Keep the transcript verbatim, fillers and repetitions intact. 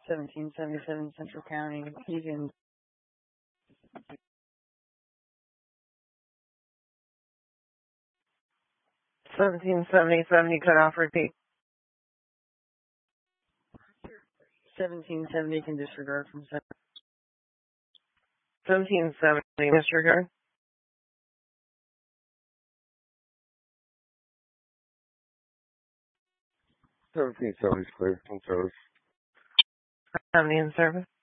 seventeen seventy-seven Central County. You can seventeen seventy-seven. You cut off. Repeat. seventeen seventy. You can disregard from seventeen seventy. Disregard. seventeen seventy is clear. In service. seventy in service.